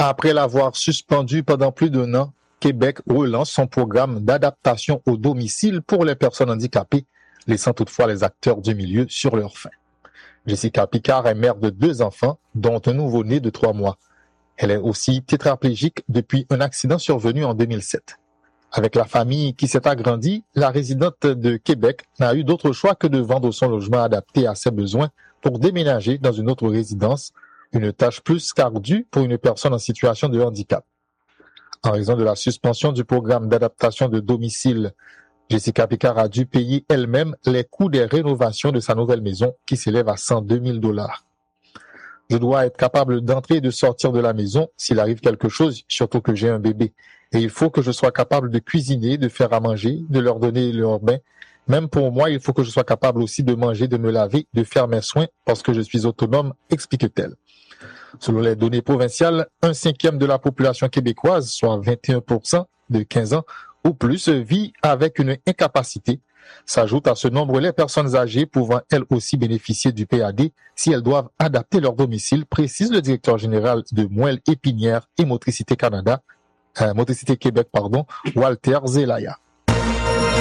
Après l'avoir suspendu pendant plus d'1 an, Québec relance son programme d'adaptation au domicile pour les personnes handicapées, laissant toutefois les acteurs du milieu sur leur faim. Jessica Picard est mère de 2 enfants, dont un nouveau-né de 3 mois. Elle est aussi tétraplégique depuis un accident survenu en 2007. Avec la famille qui s'est agrandie, la résidente de Québec n'a eu d'autre choix que de vendre son logement adapté à ses besoins pour déménager dans une autre résidence, une tâche plus qu'ardue pour une personne en situation de handicap. En raison de la suspension du programme d'adaptation de domicile, Jessica Picard a dû payer elle-même les coûts des rénovations de sa nouvelle maison qui s'élèvent à 102 000 $. Je dois être capable d'entrer et de sortir de la maison s'il arrive quelque chose, surtout que j'ai un bébé. Et il faut que je sois capable de cuisiner, de faire à manger, de leur donner leur bain. Même pour moi, il faut que je sois capable aussi de manger, de me laver, de faire mes soins parce que je suis autonome, explique-t-elle. Selon les données provinciales, 1/5 de la population québécoise, soit 21% de 15 ans ou plus, vit avec une incapacité. S'ajoutent à ce nombre les personnes âgées pouvant elles aussi bénéficier du PAD si elles doivent adapter leur domicile, précise le directeur général de Moelle Épinière et Motricité Québec, Walter Zelaya.